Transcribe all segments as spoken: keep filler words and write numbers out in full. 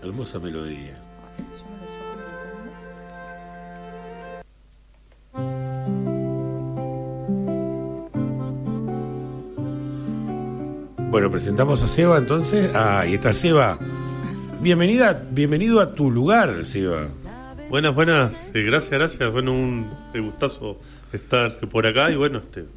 Hermosa melodía. Bueno, presentamos a Seba entonces. Ah, ahí está Seba. Bienvenida, bienvenido a tu lugar, Seba. Buenas, buenas, eh, gracias, gracias. Bueno, un eh, gustazo estar por acá y bueno, este,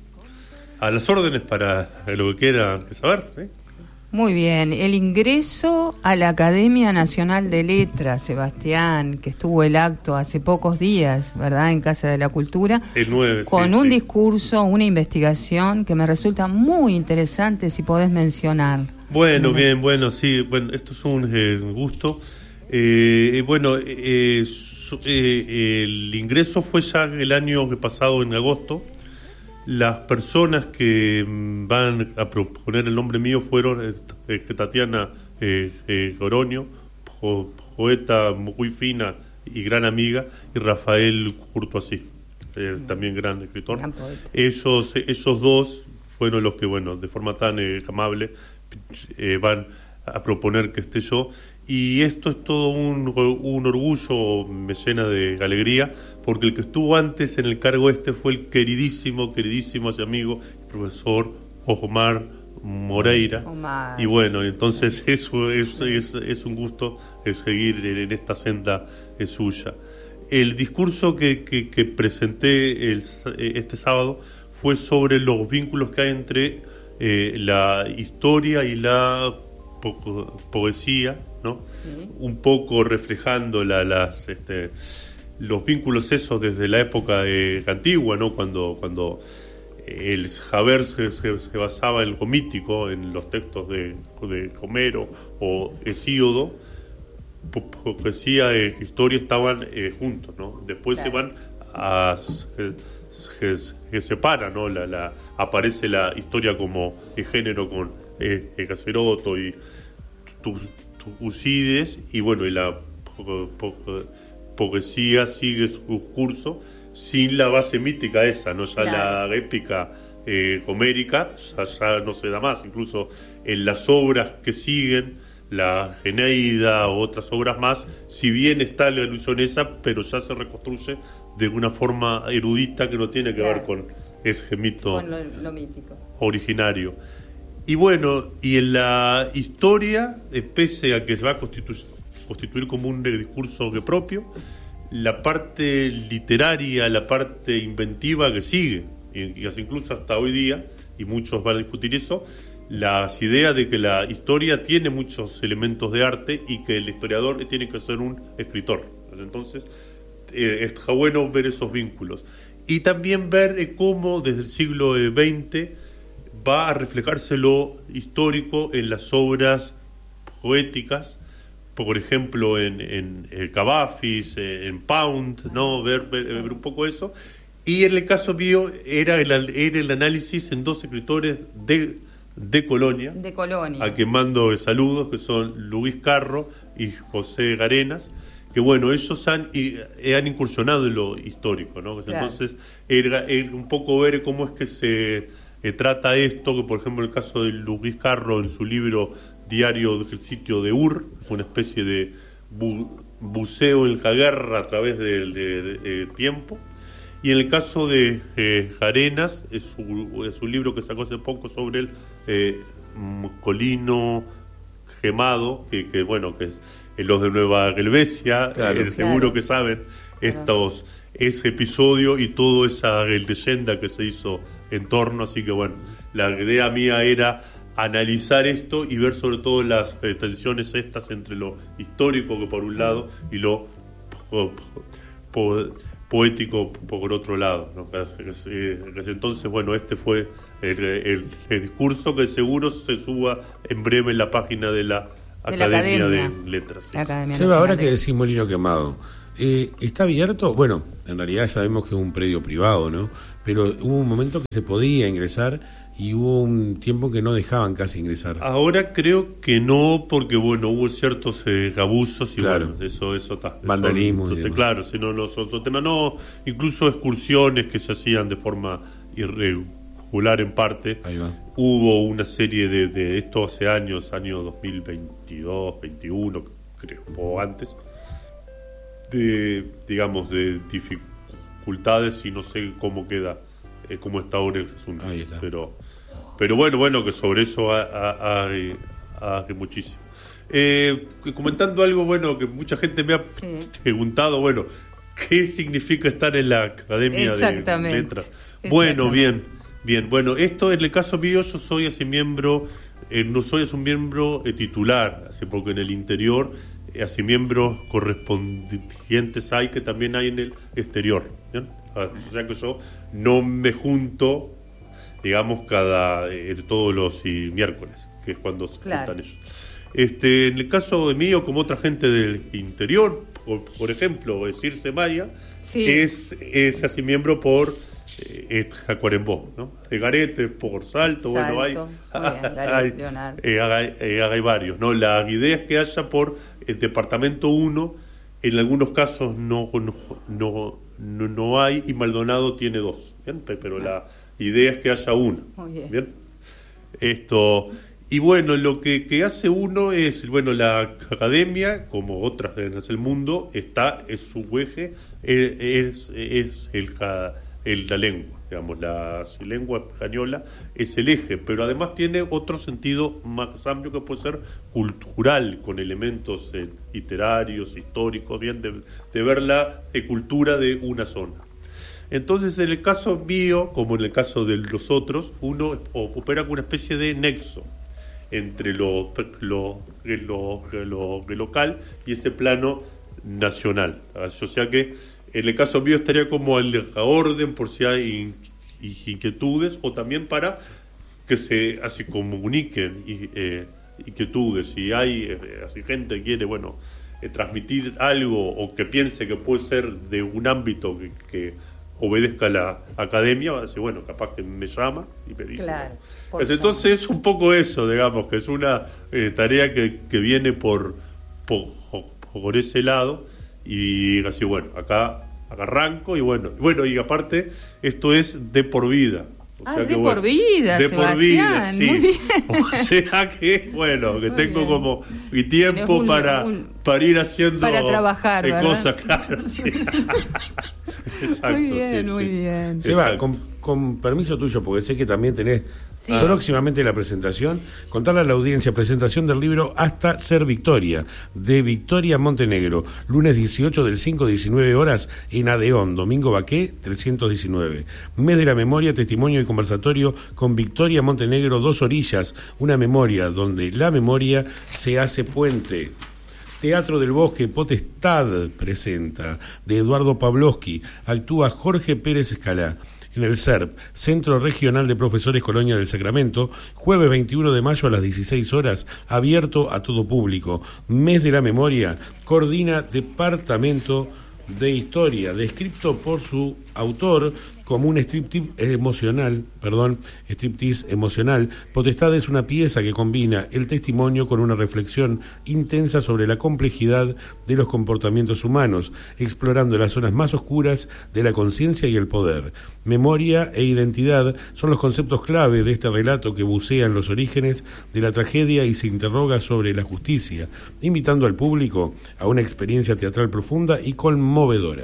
a las órdenes para lo que quieran saber, ¿eh? Muy bien, el ingreso a la Academia Nacional de Letras, Sebastián, que estuvo el acto hace pocos días, ¿verdad?, en Casa de la Cultura, el nueve, con sí, un sí. discurso, una investigación que me resulta muy interesante, si podés mencionar. Bueno, bien, bueno, sí, bueno, esto es un eh, gusto. Eh, bueno, eh, su, eh, el ingreso fue ya el año pasado, en agosto. Las personas que van a proponer el nombre mío fueron eh, Tatiana eh, eh, Oroño, po, poeta muy fina y gran amiga, y Rafael Curtoasí, eh, también gran escritor. Gran Ellos, ellos dos fueron los que, bueno, de forma tan eh, amable eh, van a proponer que esté yo. Y esto es todo un, un orgullo, me llena de alegría, porque el que estuvo antes en el cargo este fue el queridísimo, queridísimo ese amigo, el profesor Omar Moreira. Omar. Y bueno, entonces eso es, es, es un gusto seguir en esta senda suya. El discurso que, que, que presenté el, este sábado fue sobre los vínculos que hay entre eh, la historia y la po- poesía, ¿no? Sí. Un poco reflejando la, las, este, los vínculos esos desde la época eh, antigua, ¿no? Cuando, cuando el saber se, se, se basaba en lo mítico, en los textos de, de Homero o Hesíodo, po- poesía e historia estaban eh, juntos, ¿no? Después claro. se van a se, se, se separan, ¿no? La, la, aparece la historia como el género con eh, Caceroto y tu, Tucídides, y bueno, y la po, po, poesía sigue su curso sin la base mítica esa, no ya claro. la épica eh, homérica ya, ya no se da más. Incluso en las obras que siguen, la Eneida o otras obras más, si bien está la ilusión esa, pero ya se reconstruye de una forma erudita que no tiene que claro. ver con ese mito con lo, lo mítico originario. Y bueno, y en la historia, eh, pese a que se va a constitu- constituir como un discurso que propio, la parte literaria, la parte inventiva que sigue, y, y así incluso hasta hoy día, y muchos van a discutir eso, las ideas de que la historia tiene muchos elementos de arte y que el historiador tiene que ser un escritor. Entonces, eh, está bueno ver esos vínculos. Y también ver eh, cómo desde el siglo veinte va a reflejarse lo histórico en las obras poéticas, por ejemplo en, en, en Cavafis, en Pound, ¿no? Ver, ver, ver un poco eso. Y en el caso mío era el, era el análisis en dos escritores de, de Colonia, de Colonia, a quien mando saludos, que son Luis Carro y José Garenas, que bueno, ellos han, y, han incursionado en lo histórico, ¿no? Claro. Entonces era, era un poco ver cómo es que se Eh, trata esto, que por ejemplo el caso de Luis Carro en su libro Diario del sitio de Ur, una especie de bu- buceo en la guerra a través del de, de, de tiempo, y en el caso de eh, Arenas es su, es un libro que sacó hace poco sobre el eh, colino gemado, que, que bueno, que es eh, los de Nueva Helvecia, claro, eh, seguro claro. que saben estos, ese episodio y toda esa leyenda que se hizo en torno, así que bueno, la idea mía era analizar esto y ver sobre todo las eh, tensiones estas entre lo histórico, que por un lado, y lo po, po, poético por otro lado, ¿no? Entonces, bueno, este fue el, el, el discurso que seguro se suba en breve en la página de la, de Academia, la Academia de Letras. Sí. Seba, ahora que decís Molino Quemado, eh, ¿está abierto? Bueno, en realidad sabemos que es un predio privado, ¿no? Pero hubo un momento que se podía ingresar y hubo un tiempo que no dejaban casi ingresar. Ahora creo que no, porque bueno, hubo ciertos eh, abusos y claro. bueno, eso eso está. Vandalismo. Eso, claro, si no, no son, son temas, no, incluso excursiones que se hacían de forma irregular en parte. Ahí va. Hubo una serie de, de esto hace años, año dos mil veintidós, veintiuno, creo, o antes, de, digamos, de dificultades y no sé cómo queda, eh, cómo está ahora el asunto. Ahí está. Pero, pero bueno, bueno, que sobre eso hay, hay muchísimo. Eh, comentando algo, bueno, que mucha gente me ha sí. preguntado, bueno, ¿qué significa estar en la Academia de Letras? Bueno, bien, bien. Bueno, esto en el caso mío, yo soy así miembro, eh, no soy así un miembro eh, titular, así porque en el interior, eh, así miembros correspondientes hay que también hay en el exterior. ¿Bien? O sea que yo no me junto, digamos, cada eh, todos los y, miércoles, que es cuando se claro. juntan ellos. Este, en el caso de mío, como otra gente del interior, por, por ejemplo, Circe Maya, sí. es, es así miembro por eh, Jacuarembó, ¿no? De Garete, por Salto, Salto. bueno, hay, bien, hay, eh, hay, eh, hay varios, ¿no? La idea es que haya por el departamento uno, en algunos casos no, no, no, no, no hay, y Maldonado tiene dos, ¿bien? Pero la idea es que haya uno, Muy bien. ¿bien? Esto... Y bueno, lo que, que hace uno es, bueno, la academia, como otras en el mundo, está, es su eje, es, es el, el, la lengua, digamos, la lengua española es el eje, pero además tiene otro sentido más amplio que puede ser cultural, con elementos eh, literarios, históricos, bien, de, de ver la eh, cultura de una zona. Entonces, en el caso mío, como en el caso de los otros, uno opera con una especie de nexo entre lo, lo, lo, lo, lo local y ese plano nacional. O sea que en el caso mío estaría como el orden por si hay inquietudes, o también para que se así comuniquen y, eh, inquietudes. Si hay eh, así gente que quiere, bueno, eh, transmitir algo o que piense que puede ser de un ámbito que, que obedezca a la academia, va a decir, bueno, capaz que me llama y me dice. Claro, pues entonces es un poco eso, digamos, que es una eh, tarea que, que viene por, por por ese lado, y así, bueno, acá, acá arranco, y bueno, bueno, y aparte, esto es de por vida. O ah, sea de que, por bueno, vida, de Sebastián, por vida, sí. Muy bien. O sea que, bueno, que Muy tengo bien. como mi tiempo un, para, un, para ir haciendo para trabajar, eh, ¿verdad? cosas, claro. Sí. Exacto, muy bien, sí, muy sí. bien. Seba, con, con permiso tuyo, porque sé que también tenés sí. próximamente la presentación, contarle a la audiencia, presentación del libro Hasta Ser Victoria, de Victoria Montenegro, lunes dieciocho del cinco, diecinueve horas, en Adeón, Domingo Baqué, trescientos diecinueve. Mes de la memoria, testimonio y conversatorio con Victoria Montenegro, Dos Orillas, una memoria donde la memoria se hace puente. Teatro del Bosque, Potestad presenta, de Eduardo Pavlovsky, actúa Jorge Pérez Escalá. En el C E R P, Centro Regional de Profesores Colonia del Sacramento, jueves veintiuno de mayo a las dieciséis horas, abierto a todo público. Mes de la Memoria, coordina Departamento de Historia, descrito por su autor como un striptease emocional, perdón, striptease emocional. Potestad es una pieza que combina el testimonio con una reflexión intensa sobre la complejidad de los comportamientos humanos, explorando las zonas más oscuras de la conciencia y el poder. Memoria e identidad son los conceptos clave de este relato que bucea en los orígenes de la tragedia y se interroga sobre la justicia, invitando al público a una experiencia teatral profunda y conmovedora.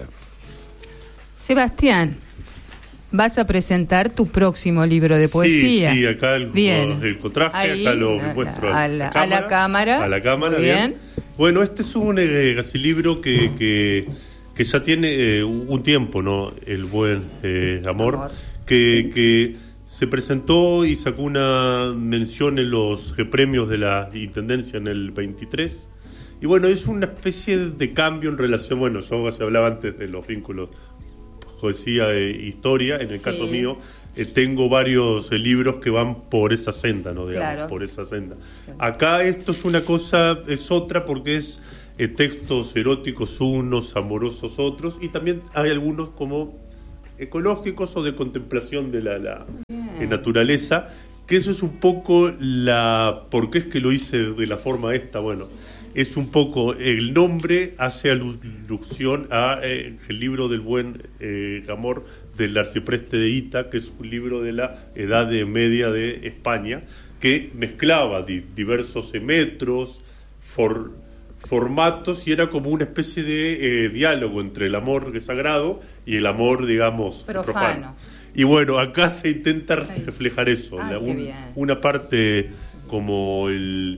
Sebastián, vas a presentar tu próximo libro de poesía. Sí, sí, acá el, bien. el contraje, ahí, acá lo a, muestro a, la, a la cámara. A la cámara, bien. bien. Bueno, este es un eh, libro que, que, que ya tiene eh, un tiempo, ¿no? El buen eh, amor, amor. Que, que se presentó y sacó una mención en los premios de la Intendencia en el veintitrés. Y bueno, es una especie de cambio en relación, bueno, yo se hablaba antes de los vínculos poesía e historia, en el sí. caso mío eh, tengo varios eh, libros que van por esa senda, ¿no? Digamos, claro. por esa senda. Claro. Acá esto es una cosa, es otra, porque es eh, textos eróticos unos, amorosos otros, y también hay algunos como ecológicos o de contemplación de la, la eh, naturaleza, que eso es un poco la... ¿Por qué es que lo hice de la forma esta? Bueno, es un poco, el nombre hace alusión a eh, el libro del buen eh, amor del arcipreste de Hita, que es un libro de la Edad Media de España, que mezclaba di, diversos metros, for, formatos y era como una especie de eh, diálogo entre el amor que es sagrado y el amor, digamos, profano. profano. Y bueno, acá se intenta reflejar eso, Ay, la, un, bien. una parte como el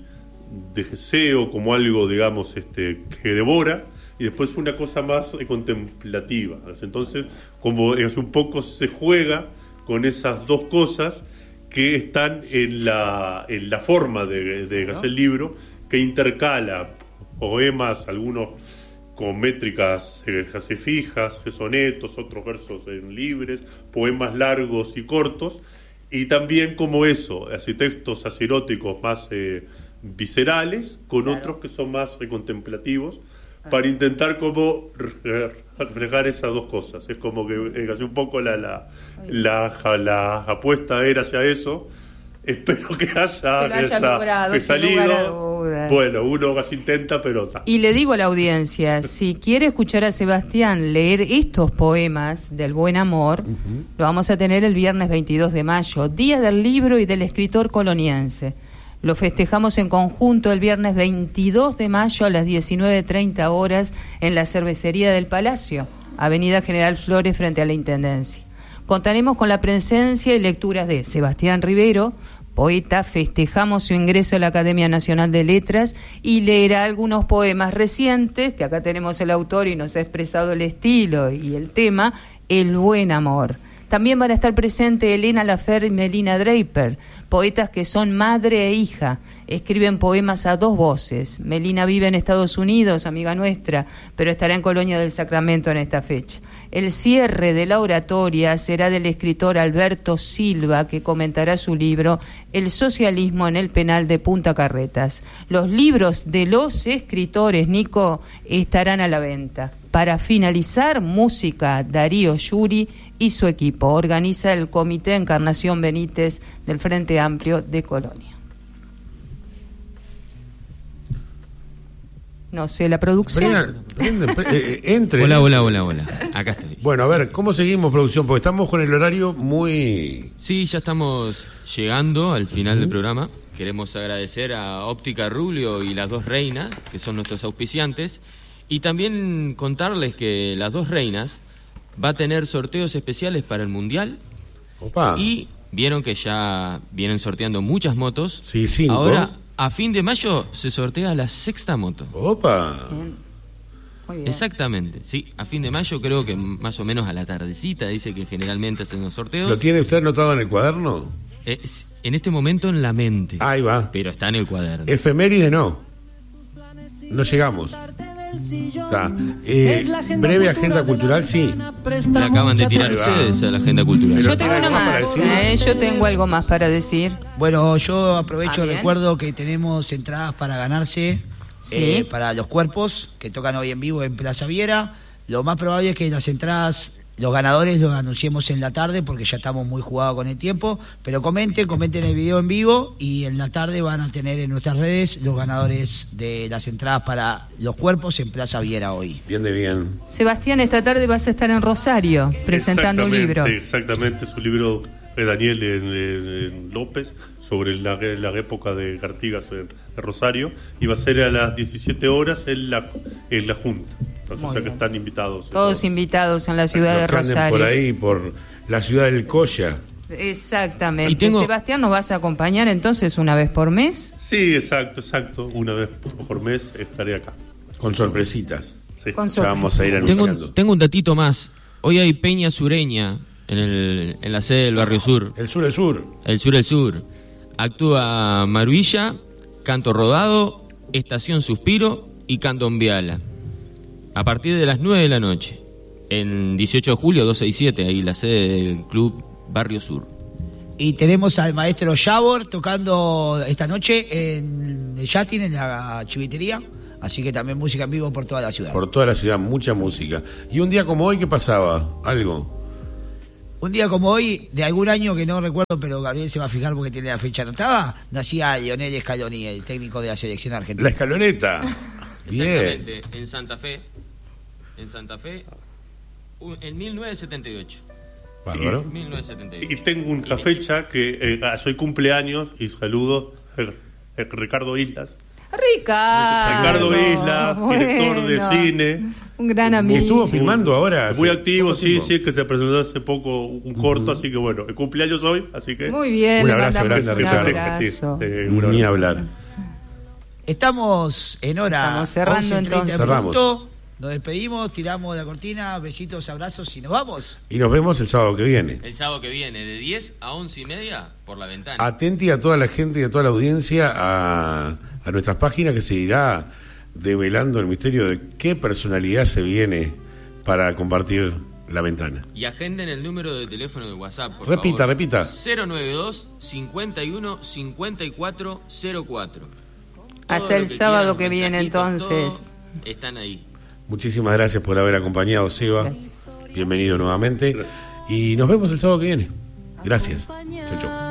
deseo, como algo, digamos, este que devora, y después una cosa más eh, contemplativa. Entonces, como es un poco se juega con esas dos cosas que están en la, en la forma de, de hacer el libro, que intercala poemas, algunos con métricas eh, casi fijas, sonetos, otros versos en libres, poemas largos y cortos, y también como eso, así textos así eróticos más eh, viscerales, con claro. otros que son más eh, contemplativos, ah. para intentar como reflejar esas dos cosas. Es como que eh, hace un poco la la, la, la, la apuesta era hacia eso. Espero que haya, que lo haya esa, logrado, que salido. Dudas. Bueno, uno casi intenta, pero ta. Y le digo a la audiencia, si quiere escuchar a Sebastián leer estos poemas del buen amor, uh-huh. lo vamos a tener el viernes veintidós de mayo, Día del Libro y del Escritor Coloniense. Lo festejamos en conjunto el viernes veintidós de mayo a las diecinueve treinta horas en la cervecería del Palacio, Avenida General Flores frente a la Intendencia. Contaremos con la presencia y lecturas de Sebastián Rivero, poeta. Festejamos su ingreso a la Academia Nacional de Letras y leerá algunos poemas recientes, que acá tenemos el autor y nos ha expresado el estilo y el tema, El Buen Amor. También van a estar presentes Elena Lafer y Melina Draper, poetas que son madre e hija, escriben poemas a dos voces. Melina vive en Estados Unidos, amiga nuestra, pero estará en Colonia del Sacramento en esta fecha. El cierre de la oratoria será del escritor Alberto Silva, que comentará su libro El socialismo en el penal de Punta Carretas. Los libros de los escritores, Nico, estarán a la venta. Para finalizar, música, Darío Yuri y su equipo. Organiza el Comité Encarnación Benítez del Frente Amplio de Colonia. No sé, la producción. Prenda, prenda, prenda, eh, entre. Hola, hola, hola, hola. Acá estoy. Bueno, a ver, ¿cómo seguimos, producción? Porque estamos con el horario muy... Sí, ya estamos llegando al final uh-huh. del programa. Queremos agradecer a Óptica Rubio y las dos reinas, que son nuestros auspiciantes. Y también contarles que las dos reinas va a tener sorteos especiales para el Mundial. Opa. Y vieron que ya vienen sorteando muchas motos. Sí, cinco. Ahora, a fin de mayo, se sortea la sexta moto. Opa. Muy bien. Exactamente, sí. A fin de mayo, creo que más o menos a la tardecita, dice que generalmente hacen los sorteos. ¿Lo tiene usted anotado en el cuaderno? Eh, en este momento en la mente. Ahí va. Pero está en el cuaderno. Efeméride no. No llegamos. Está. Eh, breve agenda cultural, sí. La acaban de tirar ustedes a la agenda cultural. Yo tengo una más, eh, yo tengo algo más para decir. Bueno, yo aprovecho ah, y recuerdo que tenemos entradas para ganarse ¿sí? eh, para los cuerpos que tocan hoy en vivo en Plaza Viera. Lo más probable es que las entradas, los ganadores los anunciemos en la tarde porque ya estamos muy jugados con el tiempo, pero comenten, comenten el video en vivo y en la tarde van a tener en nuestras redes los ganadores de las entradas para los cuerpos en Plaza Viera hoy. Bien de bien. Sebastián, esta tarde vas a estar en Rosario presentando un libro. Exactamente, su libro de Daniel en, en López sobre la, la época de Artigas en, en Rosario, y va a ser a las diecisiete horas en la, en la Junta. Entonces, o sea que están invitados. Todos, todos invitados en la ciudad Los de que anden Rosario. por ahí, por la ciudad del Colla. Exactamente. Y tengo... Sebastián, ¿nos vas a acompañar entonces una vez por mes? Sí, exacto, exacto. Una vez por mes estaré acá. Con sorpresitas. Sí. Con Ya vamos a ir tengo, anunciando. tengo un datito más. Hoy hay Peña Sureña en, el, en la sede del Barrio Sur. El sur, el sur. El sur, el sur. Actúa Maruilla, Canto Rodado, Estación Suspiro y Candombiala. A partir de las nueve de la noche, en dieciocho de julio, doscientos sesenta y siete, ahí la sede del Club Barrio Sur. Y tenemos al maestro Yabor tocando esta noche en el Yatin, en la chivitería, así que también música en vivo por toda la ciudad. Por toda la ciudad, mucha música. Y un día como hoy, ¿qué pasaba? Algo. Un día como hoy, de algún año que no recuerdo, pero Gabriel se va a fijar porque tiene la fecha anotada, nacía Lionel Scaloni, el técnico de la selección argentina. La escaloneta. Bien. Exactamente, en Santa Fe. En Santa Fe, en mil novecientos setenta y ocho. Bárbaro. mil novecientos setenta y ocho. Y tengo una y fecha que eh, soy cumpleaños y saludo a Ricardo Islas. Ricardo. Ricardo Isla, director de cine. Un gran amigo. Y estuvo filmando ahora. Muy hace activo, poco sí, tiempo. sí, que se presentó hace poco un corto, así que bueno, el cumpleaños hoy, así que... Muy bien, Un le abrazo mandamos grande a un Ricardo. abrazo. Sí, eh, un Ni abrazo. hablar. Estamos en hora. Estamos cerrando, once treinta entonces. en Cerramos. punto. Nos despedimos, tiramos la cortina, besitos, abrazos y nos vamos. Y nos vemos el sábado que viene. El sábado que viene, de diez a once y media, por la ventana. Atenti a toda la gente y a toda la audiencia a, a nuestras páginas, que se irá develando el misterio de qué personalidad se viene para compartir la ventana. Y agenden el número de teléfono de WhatsApp, por Repita, favor. repita. cero noventa y dos, cincuenta y uno, cincuenta y cuatro cero cuatro. Hasta Todo el lo que sábado quieran, que viene, mensajitos, entonces. todo, están ahí. Muchísimas gracias por haber acompañado, Seba. Gracias. Bienvenido nuevamente. Gracias. Y nos vemos el sábado que viene. Gracias. Chau, chau.